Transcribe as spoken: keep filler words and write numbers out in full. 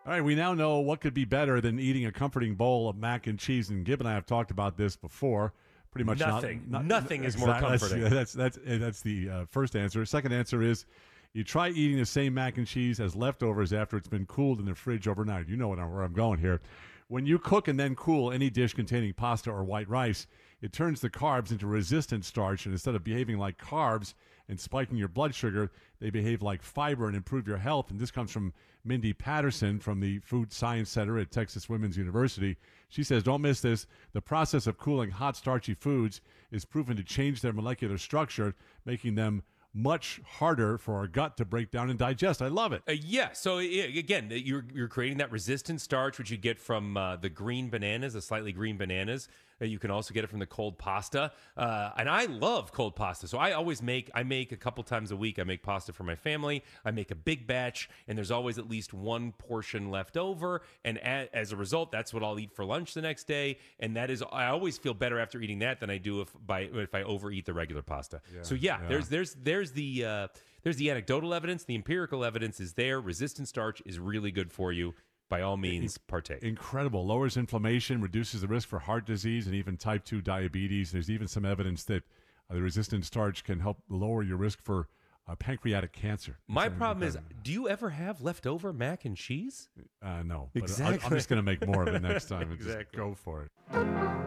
All right, we now know what could be better than eating a comforting bowl of mac and cheese. And Gib and I have talked about this before. Pretty much Nothing. Not, not, Nothing is more exactly, comforting. That's that's that's, that's the uh, first answer. Second answer is you try eating the same mac and cheese as leftovers after it's been cooled in the fridge overnight. You know what I'm, where I'm going here. When you cook and then cool any dish containing pasta or white rice, it turns the carbs into resistant starch, and instead of behaving like carbs and spiking your blood sugar, they behave like fiber and improve your health. And this comes from Mindy Patterson from the Food Science Center at Texas Women's University. She says, don't miss this. The process of cooling hot, starchy foods is proven to change their molecular structure, making them much harder for our gut to break down and digest. I love it. Uh, yeah. So yeah, again, you're you're creating that resistant starch, which you get from uh, the green bananas, the slightly green bananas. Uh, you can also get it from the cold pasta, uh, and I love cold pasta. So I always make I make a couple times a week. I make pasta for my family. I make a big batch, and there's always at least one portion left over. And a, as a result, that's what I'll eat for lunch the next day. And that is, I always feel better after eating that than I do if by if I overeat the regular pasta. Yeah, so yeah, yeah. there's there's there's the uh, there's the anecdotal evidence. The empirical evidence is there. Resistant starch is really good for you. By all means, partake. Incredible. Lowers inflammation, reduces the risk for heart disease and even type two diabetes. There's even some evidence that uh, the resistant starch can help lower your risk for uh, pancreatic cancer. My problem is, do you ever have leftover mac and cheese? Uh, no. But Exactly. I, I'm just going to make more of it next time and Exactly. just go for it.